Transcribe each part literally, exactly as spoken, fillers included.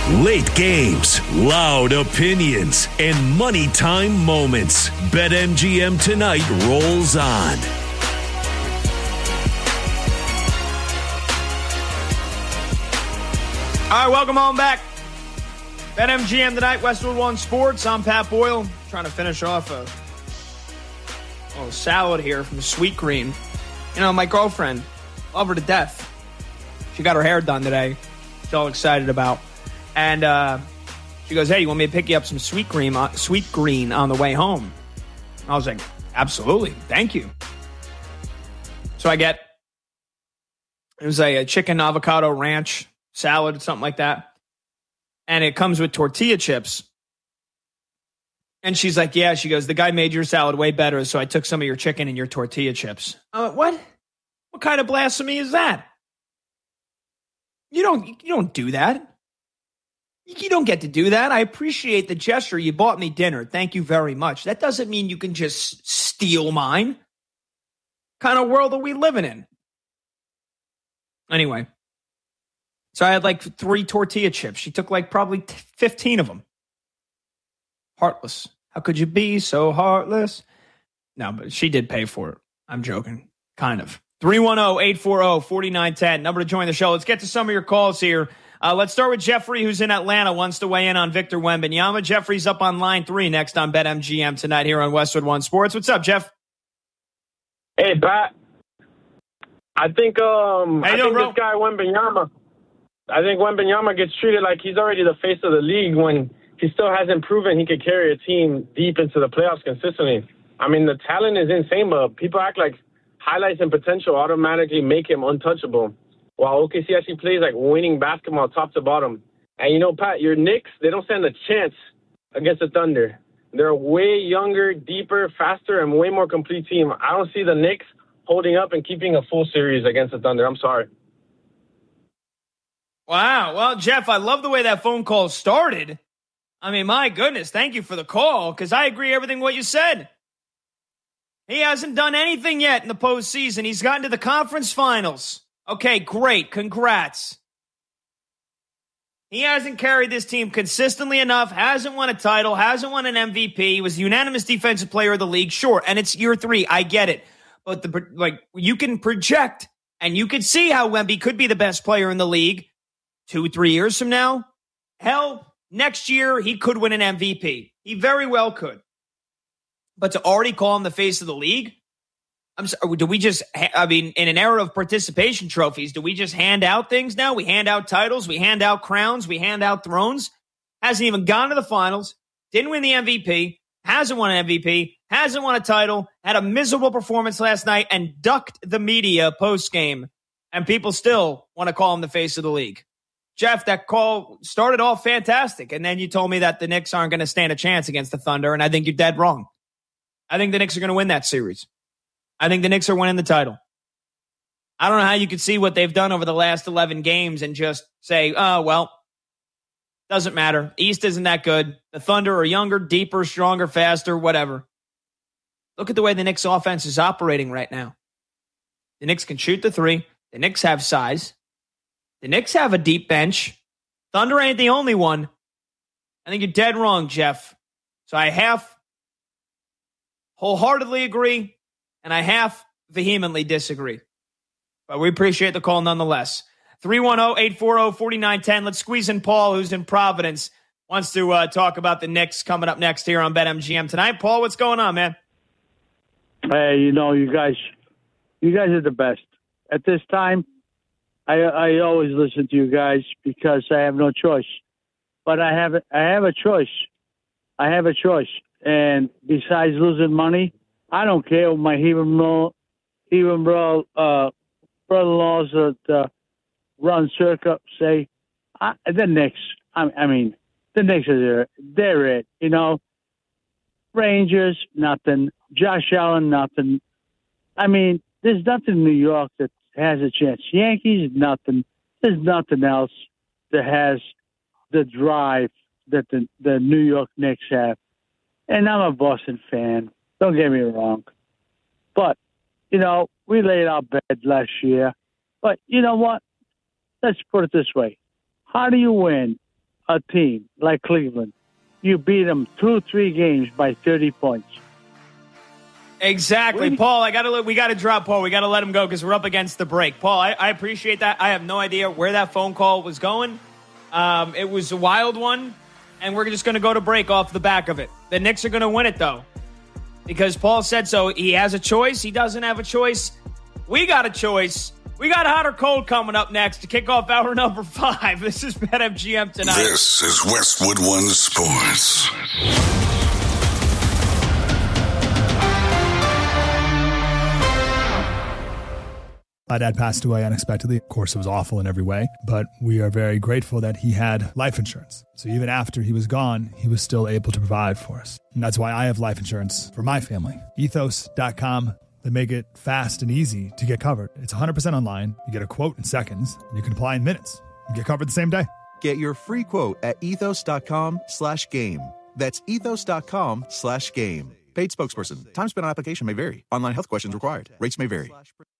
Late games, loud opinions, and money time moments. BetMGM Tonight rolls on. All right, welcome on back. BetMGM Tonight, Westwood One Sports. I'm Pat Boyle, trying to finish off a little salad here from Sweet Green. You know, my girlfriend, love her to death. She got her hair done today. She's all excited about. And uh, she goes, hey, you want me to pick you up some Sweet Green, uh, Sweet Green on the way home? I was like, absolutely. Thank you. So I get, it was a, a chicken avocado ranch salad, something like that. And it comes with tortilla chips. And she's like, yeah, she goes, the guy made your salad way better, so I took some of your chicken and your tortilla chips. Uh, what? What kind of blasphemy is that? You don't, you don't do that. You don't get to do that. I appreciate the gesture. You bought me dinner. Thank you very much. That doesn't mean you can just steal mine. What kind of world are we living in? Anyway. So I had like three tortilla chips. She took like probably fifteen of them. Heartless. How could you be so heartless? No, but she did pay for it. I'm joking. Kind of. three one zero, eight four zero, four nine one zero. Number to join the show. Let's get to some of your calls here. Uh, let's start with Jeffrey, who's in Atlanta, wants to weigh in on Victor Wembanyama. Jeffrey's up on line three next on BetMGM Tonight here on Westwood One Sports. What's up, Jeff? Hey, Pat. I think um, How you I doing, think bro? this guy Wembanyama. I think Wembanyama gets treated like he's already the face of the league when he still hasn't proven he could carry a team deep into the playoffs consistently. I mean, the talent is insane, but people act like highlights and potential automatically make him untouchable, while O K C actually plays like winning basketball top to bottom. And, you know, Pat, your Knicks, they don't stand a chance against the Thunder. They're a way younger, deeper, faster, and way more complete team. I don't see the Knicks holding up and keeping a full series against the Thunder. I'm sorry. Wow. Well, Jeff, I love the way that phone call started. I mean, my goodness, thank you for the call, because I agree everything what you said. He hasn't done anything yet in the postseason. He's gotten to the conference finals. Okay, great. Congrats. He hasn't carried this team consistently enough, hasn't won a title, hasn't won an M V P. He was the unanimous defensive player of the league. Sure, and it's year three. I get it. But the like you can project, and you can see how Wemby could be the best player in the league two, three years from now. Hell, next year he could win an M V P. He very well could. But to already call him the face of the league, I'm sorry, do we just, I mean, in an era of participation trophies, do we just hand out things now? We hand out titles, we hand out crowns, we hand out thrones. Hasn't even gone to the finals, didn't win the M V P, hasn't won an M V P, hasn't won a title, had a miserable performance last night, and ducked the media post-game. And people still want to call him the face of the league. Jeff, that call started off fantastic, and then you told me that the Knicks aren't going to stand a chance against the Thunder, and I think you're dead wrong. I think the Knicks are going to win that series. I think the Knicks are winning the title. I don't know how you could see what they've done over the last eleven games and just say, oh, well, doesn't matter. East isn't that good. The Thunder are younger, deeper, stronger, faster, whatever. Look at the way the Knicks offense is operating right now. The Knicks can shoot the three. The Knicks have size. The Knicks have a deep bench. Thunder ain't the only one. I think you're dead wrong, Jeff. So I half wholeheartedly agree, and I half vehemently disagree. But we appreciate the call nonetheless. three one zero, eight four zero, four nine one zero. Let's squeeze in Paul, who's in Providence, wants to uh, talk about the Knicks coming up next here on BetMGM Tonight. Paul, what's going on, man? Hey, you know, you guys, you guys are the best. At this time, I I always listen to you guys because I have no choice. But I have I have a choice. I have a choice. And besides losing money, I don't care what my even even bro uh, brother-in-laws that uh, run Circuit say. I, the Knicks. I, I mean, the Knicks are there. They're it. You know, Rangers, nothing. Josh Allen, nothing. I mean, there's nothing in New York that has a chance. Yankees, nothing. There's nothing else that has the drive that the, the New York Knicks have. And I'm a Boston fan. Don't get me wrong. But, you know, we laid our bed last year. But you know what? Let's put it this way. How do you win a team like Cleveland, you beat them two, three games by thirty points. Exactly, Really? Paul. I gotta we gotta drop Paul. We gotta let him go because we're up against the break. Paul, I, I appreciate that. I have no idea where that phone call was going. Um, it was a wild one, and we're just gonna go to break off the back of it. The Knicks are gonna win it though, because Paul said so. He has a choice. He doesn't have a choice. We got a choice. We got Hot or Cold coming up next to kick off hour number five. This is BetMGM Tonight. This is Westwood One Sports. My dad passed away unexpectedly. Of course, it was awful in every way, but we are very grateful that he had life insurance. So even after he was gone, he was still able to provide for us. And that's why I have life insurance for my family. ethos dot com. They make it fast and easy to get covered. It's one hundred percent online. You get a quote in seconds, and you can apply in minutes. You get covered the same day. Get your free quote at ethos dot com slash game. That's ethos dot com slash game. Paid spokesperson. Time spent on application may vary. Online health questions required. Rates may vary.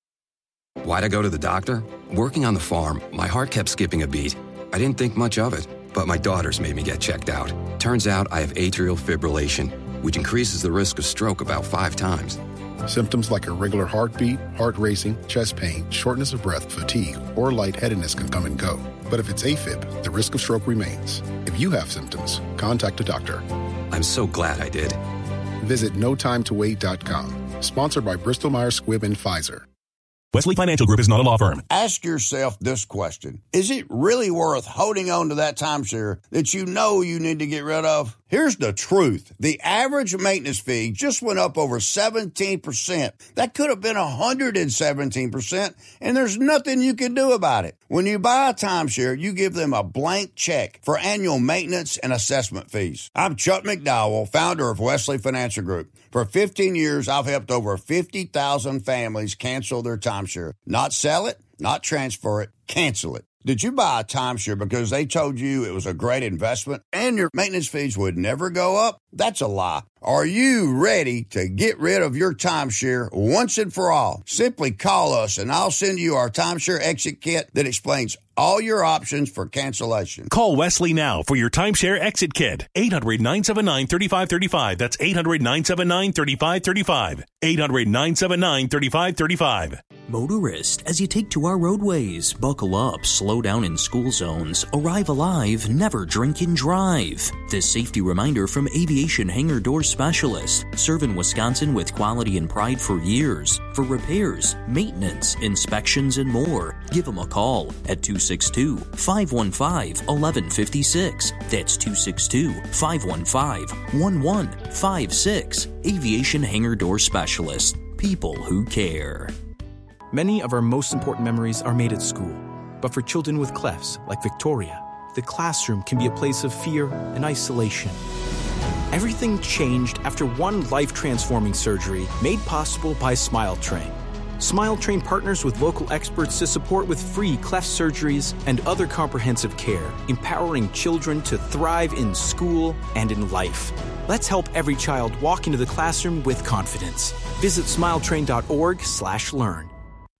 Why'd I go to the doctor? Working on the farm, my heart kept skipping a beat. I didn't think much of it, but my daughters made me get checked out. Turns out I have atrial fibrillation, which increases the risk of stroke about five times. Symptoms like irregular heartbeat, heart racing, chest pain, shortness of breath, fatigue, or lightheadedness can come and go. But if it's AFib, the risk of stroke remains. If you have symptoms, contact a doctor. I'm so glad I did. Visit no time to wait dot com. Sponsored by Bristol Myers Squibb and Pfizer. Wesley Financial Group is not a law firm. Ask yourself this question. Is it really worth holding on to that timeshare that you know you need to get rid of? Here's the truth. The average maintenance fee just went up over seventeen percent. That could have been one hundred seventeen percent, and there's nothing you can do about it. When you buy a timeshare, you give them a blank check for annual maintenance and assessment fees. I'm Chuck McDowell, founder of Wesley Financial Group. For fifteen years, I've helped over fifty thousand families cancel their timeshare. Not sell it, not transfer it, cancel it. Did you buy a timeshare because they told you it was a great investment and your maintenance fees would never go up? That's a lie. Are you ready to get rid of your timeshare once and for all? Simply call us and I'll send you our timeshare exit kit that explains all your options for cancellation. Call Wesley now for your timeshare exit kit. eight hundred, nine seven nine, three five three five. That's eight hundred, nine seven nine, three five three five. eight hundred, nine seven nine, three five three five. Motorist, as you take to our roadways, buckle up, slow down in school zones, arrive alive, never drink and drive. This safety reminder from Aviation Hangar Door Specialist, serving Wisconsin with quality and pride for years. For repairs, maintenance, inspections, and more, give them a call at two six two, five one five, one one five six. That's two six two, five one five, one one five six. Aviation Hangar Door Specialist. People who care. Many of our most important memories are made at school. But for children with clefts, like Victoria, the classroom can be a place of fear and isolation. Everything changed after one life-transforming surgery made possible by SmileTrain. SmileTrain partners with local experts to support with free cleft surgeries and other comprehensive care, empowering children to thrive in school and in life. Let's help every child walk into the classroom with confidence. Visit smiletrain.org slash learn.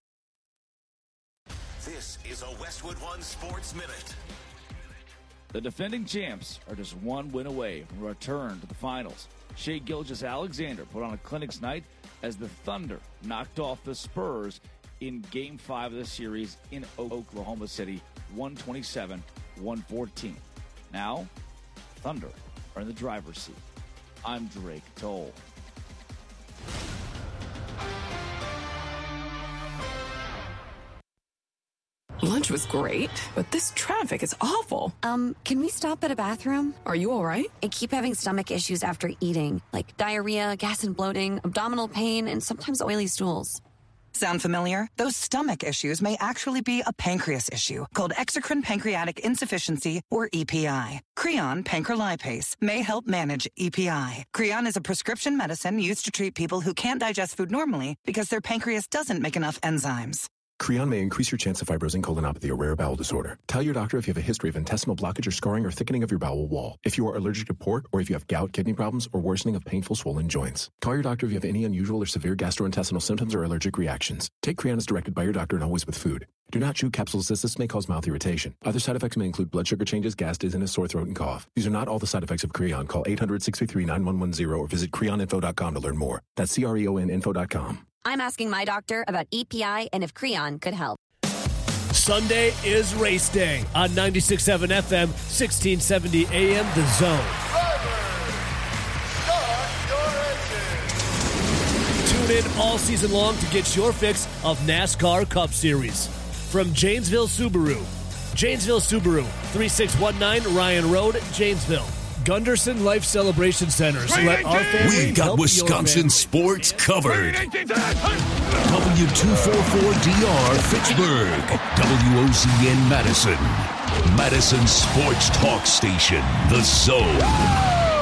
This is a Westwood One Sports Minute. The defending champs are just one win away from a return to the finals. Shai Gilgeous-Alexander put on a clinics night as the Thunder knocked off the Spurs in Game five of the series in Oklahoma City, one twenty-seven to one fourteen. Now, Thunder are in the driver's seat. I'm Drake Toll. Lunch was great, but this traffic is awful. Um, can we stop at a bathroom? Are you all right? I keep having stomach issues after eating, like diarrhea, gas and bloating, abdominal pain, and sometimes oily stools. Sound familiar? Those stomach issues may actually be a pancreas issue called exocrine pancreatic insufficiency, or E P I. Creon pancrelipase may help manage E P I. Creon is a prescription medicine used to treat people who can't digest food normally because their pancreas doesn't make enough enzymes. Creon may increase your chance of fibrosing colonopathy or rare bowel disorder. Tell your doctor if you have a history of intestinal blockage or scarring or thickening of your bowel wall, if you are allergic to pork, or if you have gout, kidney problems, or worsening of painful swollen joints. Call your doctor if you have any unusual or severe gastrointestinal symptoms or allergic reactions. Take Creon as directed by your doctor and always with food. Do not chew capsules as this may cause mouth irritation. Other side effects may include blood sugar changes, gas, dizziness, sore throat, and cough. These are not all the side effects of Creon. Call eight hundred, six three three, nine one one zero or visit creon info dot com to learn more. That's C R E O N info dot com. I'm asking my doctor about E P I and if Creon could help. Sunday is race day on ninety-six point seven F M, sixteen seventy A M, The Zone. Tune in all season long to get your fix of NASCAR Cup Series. From Janesville Subaru. Janesville Subaru, thirty-six nineteen Ryan Road, Janesville. Gunderson Life Celebration Centers. Let our family We've got help Wisconsin your sports covered. W two forty-four D R Fitchburg. W O Z N Madison. Madison Sports Talk Station. The Zone.